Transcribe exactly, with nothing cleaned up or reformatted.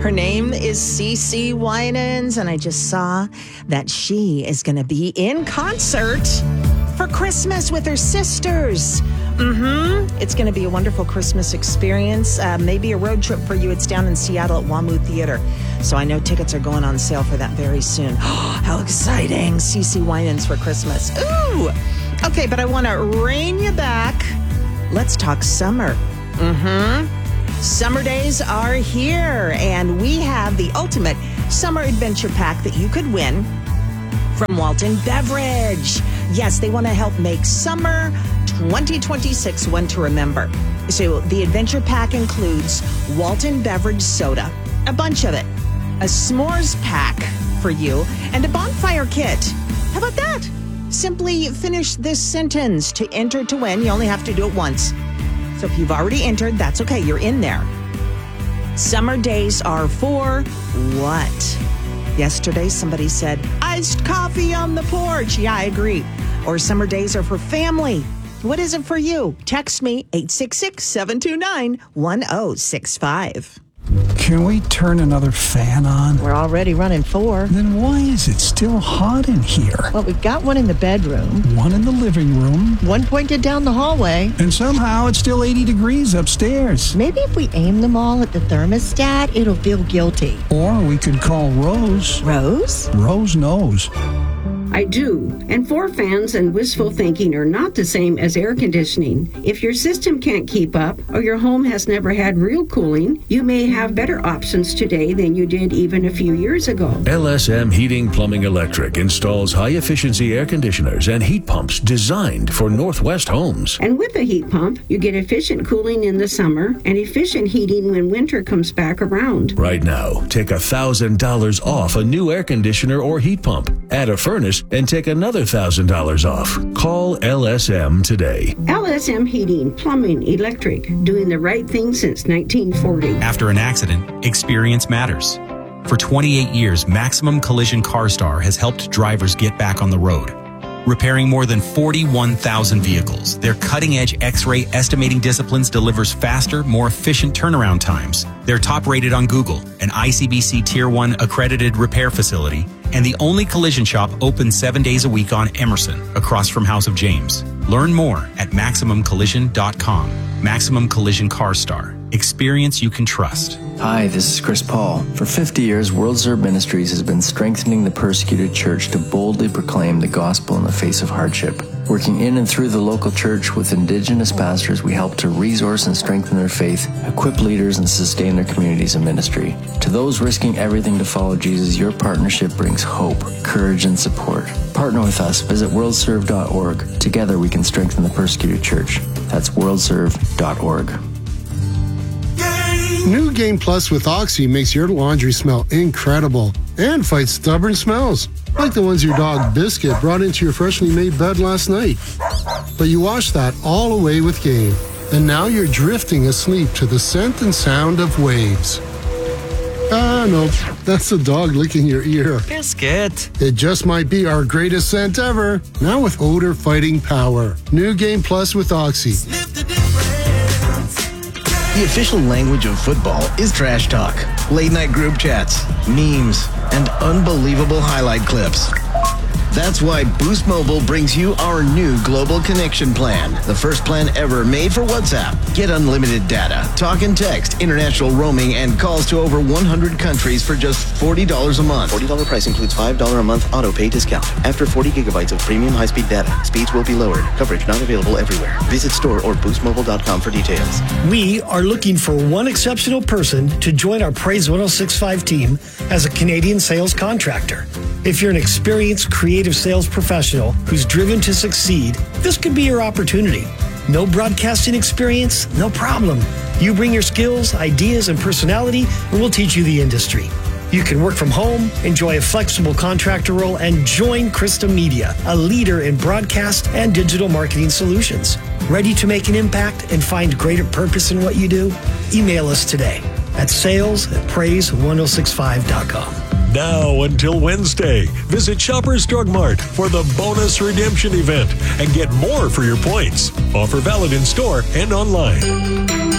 Her name is CeCe Winans, and I just saw that she is going to be in concert for Christmas with her sisters. Mm-hmm. It's going to be a wonderful Christmas experience. Uh, maybe a road trip for you. It's down in Seattle at WAMU Theater. So I know tickets are going on sale for that very soon. Oh, how exciting. CeCe Winans for Christmas. Ooh. Okay, but I want to rein you back. Let's talk summer. Mm-hmm. Summer days are here, and we have the ultimate summer adventure pack that you could win from Walton Beverage. Yes, they want to help make summer twenty twenty-six one to remember. So the adventure pack includes Walton Beverage soda, a bunch of it, a s'mores pack for you, and a bonfire kit. How about that? Simply finish this sentence. To enter to win, you only have to do it once. So if you've already entered, that's okay. You're in there. Summer days are for what? Yesterday, somebody said, iced coffee on the porch. Yeah, I agree. Or summer days are for family. What is it for you? Text me, eight six six, seven two nine, one oh six five. Can we turn another fan on? We're already running four. Then why is it still hot in here? Well, we've got one in the bedroom. One in the living room. One pointed down the hallway. And somehow it's still eighty degrees upstairs. Maybe if we aim them all at the thermostat, it'll feel guilty. Or we could call Rose. Rose? Rose knows. I do. And four fans and wishful thinking are not the same as air conditioning. If your system can't keep up or your home has never had real cooling, you may have better options today than you did even a few years ago. L S M Heating Plumbing Electric installs high-efficiency air conditioners and heat pumps designed for Northwest homes. And with a heat pump, you get efficient cooling in the summer and efficient heating when winter comes back around. Right now, take one thousand dollars off a new air conditioner or heat pump. Add a furnace and take another one thousand dollars off. Call L S M today. L S M Heating, Plumbing, Electric, doing the right thing since nineteen forty. After an accident, experience matters. For twenty-eight years, Maximum Collision CarStar has helped drivers get back on the road, repairing more than forty-one thousand vehicles. Their cutting-edge X-ray estimating disciplines delivers faster, more efficient turnaround times. They're top-rated on Google, an I C B C Tier one accredited repair facility, and the only collision shop open seven days a week on Emerson, across from House of James. Learn more at maximum collision dot com. Maximum Collision CarStar. Experience you can trust. Hi, this is Chris Paul. For fifty years, World Serve Ministries has been strengthening the persecuted church to boldly proclaim the gospel in the face of hardship. Working in and through the local church with Indigenous pastors, we help to resource and strengthen their faith, equip leaders, and sustain their communities and ministry. To those risking everything to follow Jesus, your partnership brings hope, courage, and support. Partner with us. Visit world serve dot org. Together we can strengthen the persecuted church. That's world serve dot org. New Game Plus with Oxy makes your laundry smell incredible and fights stubborn smells, like the ones your dog Biscuit brought into your freshly made bed last night. But you washed that all away with Game, and now you're drifting asleep to the scent and sound of waves. Ah, no, that's the dog licking your ear. Biscuit. It just might be our greatest scent ever, now with odor-fighting power. New Game Plus with Oxy. The official language of football is trash talk, late-night group chats, memes, and unbelievable highlight clips. That's why Boost Mobile brings you our new Global Connection Plan, the first plan ever made for WhatsApp. Get unlimited data, talk and text, international roaming, and calls to over one hundred countries for just forty dollars a month. forty dollars price includes five dollars a month auto pay discount. After forty gigabytes of premium high-speed data, speeds will be lowered. Coverage not available everywhere. Visit store or boost mobile dot com for details. We are looking for one exceptional person to join our Praise one oh six point five team as a Canadian sales contractor. If you're an experienced creative sales professional who's driven to succeed, this could be your opportunity. No broadcasting experience? No problem. You bring your skills, ideas, and personality, and we'll teach you the industry. You can work from home, enjoy a flexible contractor role, and join Krista Media, a leader in broadcast and digital marketing solutions. Ready to make an impact and find greater purpose in what you do? Email us today at sales at praise one oh six five dot com. Now until Wednesday, visit Shoppers Drug Mart for the bonus redemption event and get more for your points. Offer valid in store and online.